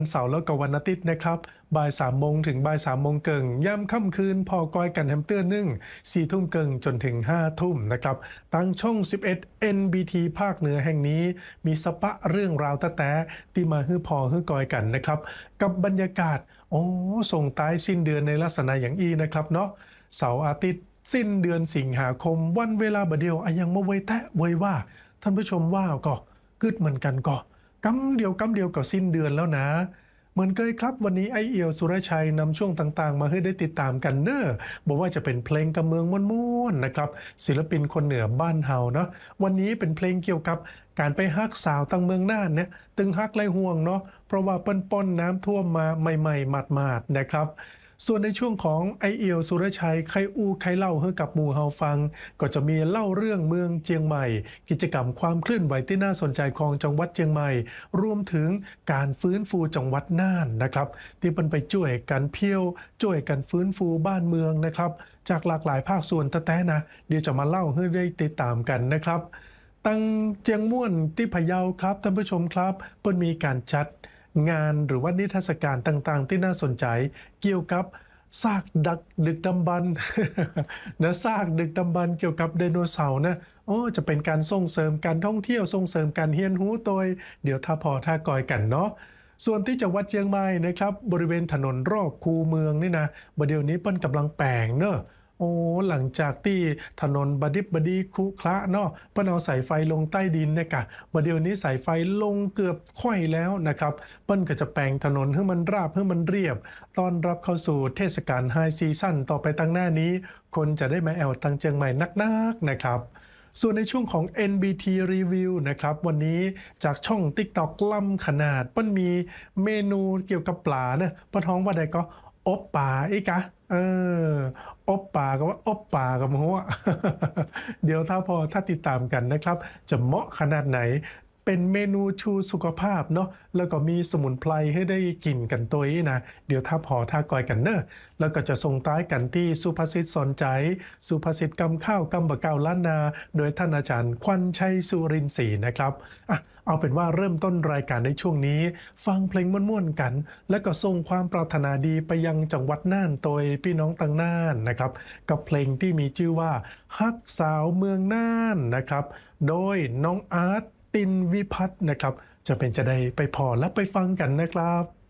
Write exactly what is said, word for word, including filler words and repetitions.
เสาร์แล้วก็วันอาทิตย์นะครับบ่ายสามโมงถึงบ่ายสามโมงเกิงย่ำค่ำคืนพอกอยกันแฮมเตอร์นึ่งสี่ทุ่มเกิงจนถึงห้าทุ่มนะครับตั้งช่องสิบเอ็ด เอ็น บี ที ภาคเหนือแห่งนี้มีสปะเรื่องราวตะแต่ที่มาฮื้อพอฮื้อกอยกันนะครับกับบรรยากาศโอ้ส่งท้ายสิ้นเดือนในลักษณะอย่างอีนะครับเนาะเสาร์อาทิตย์สิ้นเดือนสิงหาคมวันเวลาบดเดียวอะยังมาไว้แตะไว้ว่าท่านผู้ชมว่าก็กึดเหมือนกันก็กำเดียวกำเดียวก็สิ้นเดือนแล้วนะเหมือนเคยครับวันนี้ไอเอียวสุรชัยนำช่วงต่างๆมาให้ได้ติดตามกันเนอะบอกว่าจะเป็นเพลงกำเมืองม่วนๆนะครับศิลปินคนเหนือบ้านเฮาเนาะวันนี้เป็นเพลงเกี่ยวกับการไปฮักสาวตั้งเมืองน่านเนี่ยตึงฮักไรห่วงเนาะเพราะว่าเปิ้นป้นน้ำท่วมมาใหม่ๆหมาดๆนะครับส่วนในช่วงของไอเอียวสุรชัยใครอู้ใครเล่าให้กับหมู่เฮาฟังก็จะมีเล่าเรื่องเมืองเจียงใหม่กิจกรรมความเคลื่อนไหวที่น่าสนใจของจังหวัดเจียงใหม่รวมถึงการฟื้นฟูจังหวัดน่านนะครับที่เป็นไปช่วยกันเพียวช่วยกันฟื้นฟูบ้านเมืองนะครับจากหลากหลายภาคส่วนแต่แต่นะเดี๋ยวจะมาเล่าให้ได้ติดตามกันนะครับตังเจียงม่วนที่พะเยาครับท่านผู้ชมครับเปิ้นมีการจัดงานหรือว่านิทรรศการต่างๆที่น่าสนใจเกี่ยวกับซากดักดึกดำบรรพ์ นะซากดึกดำบรรพ์เกี่ยวกับไดโนเสาร์นะโอ้จะเป็นการส่งเสริมการท่องเที่ยวส่งเสริมการเฮียนหู้โดยเดี๋ยวถ้าพอถ้ากอยกันเนาะส่วนที่จังหวัดเชียงใหม่นะครับบริเวณถนนรอบคูเมืองนี่นะบเดี๋ยวนี้เปิ้นกำลังแปลงเนอะโอ้หลังจากที่ถนนบดิบบดีครุขระเนาะเปิ้นเอาสายไฟลงใต้ดินเนี่ยกะบเดี๋ยวนี้สายไฟลงเกือบค่อยแล้วนะครับเปิ้นก็จะแปลงถนนให้มันราบให้มันเรียบต้อนรับเข้าสู่เทศกาลไฮซีซั่นต่อไปตั้งหน้านี้คนจะได้มาแอวตังเชียงใหม่นักๆนะครับส่วนในช่วงของ เอ็น บี ที Review นะครับวันนี้จากช่อง TikTok ล่ำขนาดเปิ้นมีเมนูเกี่ยวกับปลานะปะท้องว่าใดก็อบป่าอีกะเอออบป่าก็ว่าอบป่ากับหัว เดี๋ยวถ้าพอถ้าติดตามกันนะครับจะเหมาะขนาดไหนเป็นเมนูชูสุขภาพเนาะแล้วก็มีสมุนไพรให้ได้กินกันตัวนี้นะเดี๋ยวถ้าพอถ้ากอยกันเนอะแล้วก็จะส่งท้ายกันที่สุภาษิตสอนใจสุภาษิตกำข้าวกำบะเก้าล้านนาโดยท่านอาจารย์ควันชัยสุรินทร์ศรีนะครับอ่ะเอาเป็นว่าเริ่มต้นรายการในช่วงนี้ฟังเพลงม่วนๆกันแล้วก็ส่งความปรารถนาดีไปยังจังหวัดน่านโดยพี่น้องตังน่านนะครับกับเพลงที่มีชื่อว่าฮักสาวเมืองน่านนะครับโดยน้องอาร์ตตินวิพัฒน์นะครับจะเป็นจะได้ไปพอและไปฟังกันนะครับ